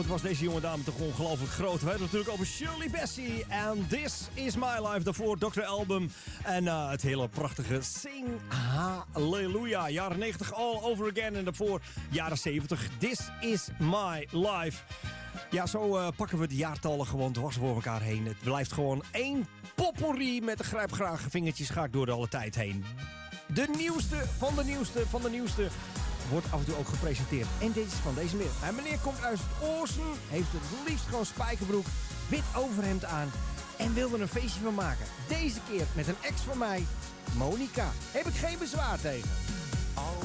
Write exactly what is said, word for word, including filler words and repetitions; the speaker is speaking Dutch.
Het was deze jonge dame toch ongelooflijk groot. We hebben het natuurlijk over Shirley Bassey. En This Is My Life. Daarvoor dokter Album. En uh, het hele prachtige Sing Hallelujah. Jaren negentig All Over Again. En daarvoor jaren zeventig This Is My Life. Ja, zo uh, pakken we de jaartallen gewoon dwars voor elkaar heen. Het blijft gewoon één potpourri met de grijpgrage vingertjes ga ik door de alle tijd heen. De nieuwste van de nieuwste van de nieuwste wordt af en toe ook gepresenteerd. En dit is van deze meneer. En meneer komt uit Oorsen, heeft het liefst gewoon spijkerbroek, wit overhemd aan en wilde er een feestje van maken. Deze keer met een ex van mij, Monica. Heb ik geen bezwaar tegen.